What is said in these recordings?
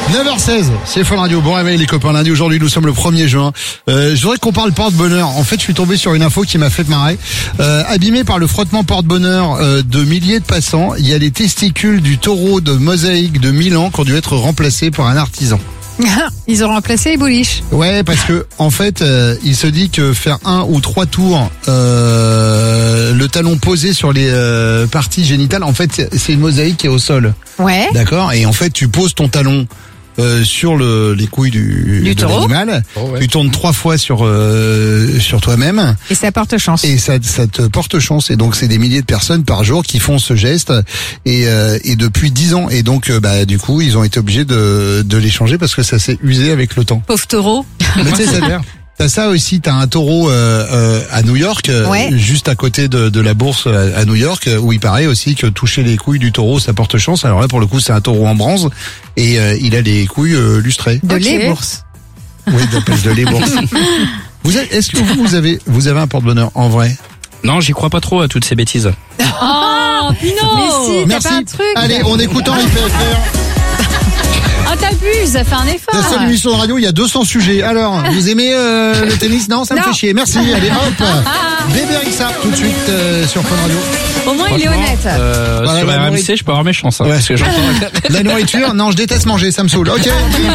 9h16, c'est Fun Radio. Bon réveil les copains, lundi aujourd'hui nous sommes le 1er juin. Je voudrais qu'on parle porte-bonheur. En fait je suis tombé sur une info qui m'a fait marrer. Abîmé par le frottement porte-bonheur de milliers de passants, il y a les testicules du taureau de mosaïque de Milan qui ont dû être remplacés par un artisan. Ils ont remplacé les bouliches. Ouais, parce que en fait, il se dit que faire 1 ou 3 tours, le talon posé sur les parties génitales, en fait, c'est une mosaïque qui est au sol. Ouais. D'accord. Et en fait, tu poses ton talon sur les couilles de taureau. l'animal. Oh, ouais. Tu tournes 3 fois sur toi-même. Et ça porte chance. Et ça te porte chance. Et donc c'est des milliers de personnes par jour qui font ce geste et depuis 10 ans. Et donc du coup ils ont été obligés de les changer parce que ça s'est usé avec le temps. Pauvre taureau. Mais tu sais, t'as ça aussi, t'as un taureau à New York, Ouais. juste à côté de la bourse à New York, où il paraît aussi que toucher les couilles du taureau, ça porte chance. Alors là, pour le coup, c'est un taureau en bronze et il a les couilles lustrées. De Ok. lait bourse. Oui, de les bourses. Est-ce que vous avez un porte-bonheur en vrai? Non, j'y crois pas trop à toutes ces bêtises. Oh, Pino. Mais si, t'as Merci. pas un truc. Allez, on écoute Henri PFR. Oh, t'abuses, fais un effort. La seule émission de radio, il y a 200 sujets. Alors, vous aimez le tennis? Non, ça me Non. fait chier. Merci. Allez, hop. Bébé Rixa, tout de suite sur Fun Radio. Au moins, il est Franchement, honnête. Voilà, sur la RMC, nourriture. je peux avoir mes chances. Hein, Ouais. parce que j'entends. La nourriture? Non, je déteste manger, ça me saoule. Ok.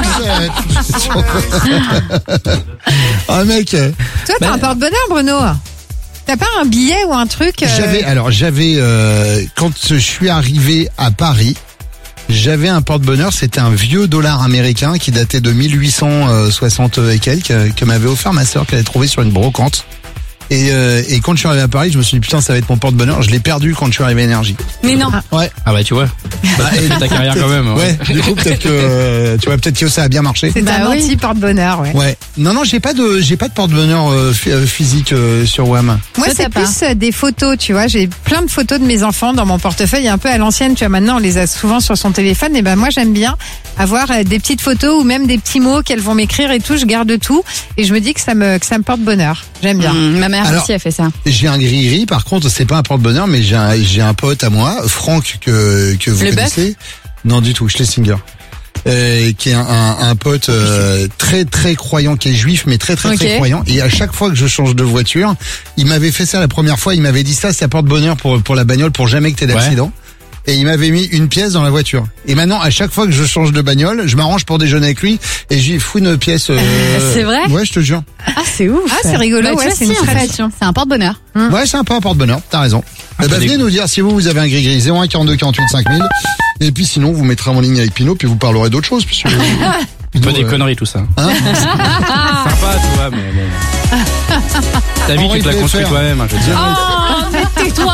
Ah mec, Toi, t'as Bah, un porte-bonheur, Bruno. T'as pas un billet ou un truc j'avais quand je suis arrivé à Paris, j'avais un porte-bonheur, c'était un vieux dollar américain qui datait de 1860 et quelques, que m'avait offert ma sœur, qu'elle avait trouvé sur une brocante. Et quand je suis arrivé à Paris, je me suis dit putain, ça va être mon porte-bonheur. Je l'ai perdu quand je suis arrivé à Énergie. Mais non. Ouais. Ah bah tu vois. Ta carrière quand même. Ouais. Du coup peut-être que peut-être que ça a bien marché. C'est un Bah oui. anti-porte-bonheur, ouais. Ouais. Non, j'ai pas de porte-bonheur physique sur WAM. Moi, Toi, c'est t'as pas. plus des photos, tu vois. J'ai plein de photos de mes enfants dans mon portefeuille, un peu à l'ancienne. Tu vois, maintenant, on les a souvent sur son téléphone. Et ben, moi, j'aime bien avoir des petites photos ou même des petits mots qu'elles vont m'écrire et tout. Je garde tout. Et je me dis que ça me porte bonheur. J'aime bien. Ma mère Alors- aussi a fait ça. J'ai un gris-gris, par contre, c'est pas un porte-bonheur, mais j'ai un pote à moi, Franck, que vous Le connaissez. Non, du tout, Schlesinger. Qui est un pote très très croyant, qui est juif, mais très très très Ok. croyant. Et à chaque fois que je change de voiture, il m'avait fait ça la première fois, il m'avait dit ça porte-bonheur pour la bagnole, pour jamais que t'aies d'accident. Et il m'avait mis une pièce dans la voiture. Et maintenant, à chaque fois que je change de bagnole, je m'arrange pour déjeuner avec lui et j'y fous une pièce. C'est vrai? Ouais, je te jure. Ah, c'est ouf. Ah, c'est rigolo, Bah, tu ouais, vois, c'est une si, en fait. tradition. C'est un porte-bonheur. Ouais, c'est un peu un porte-bonheur, t'as raison. Ah, Venez des- nous dire si vous avez un gris-gris, 01 42 48 5000. Et puis sinon, vous mettrez en ligne avec Pinot, puis vous parlerez d'autres choses. Puisque, C'est pas des conneries tout ça. Hein Sympa, tu vois, mais bon. Ta vie, Henri tu te la PFR. construis toi-même, hein, je veux dire. Oh, mais tais-toi.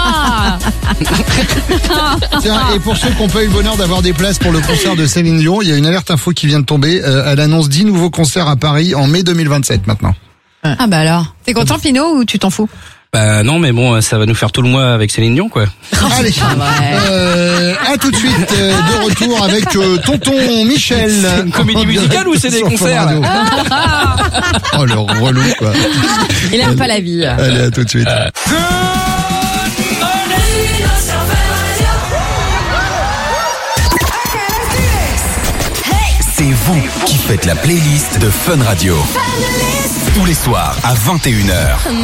Tiens, et pour ceux qui n'ont pas eu le bonheur d'avoir des places pour le concert de Céline Dion, il y a une alerte info qui vient de tomber. Elle annonce 10 nouveaux concerts à Paris en mai 2027 maintenant. Ah bah alors. T'es content, Pinot, ou tu t'en fous? Bah non, mais bon, ça va nous faire tout le mois avec Céline Dion, quoi. Allez, à tout de suite, de retour avec Tonton Michel. C'est une comédie musicale ou c'est des Sur Fun concerts, Radio. Oh, le relou, quoi. Il aime pas la vie. Allez, à tout de suite. C'est vous qui faites la playlist de Fun Radio. Tous les soirs à 21h.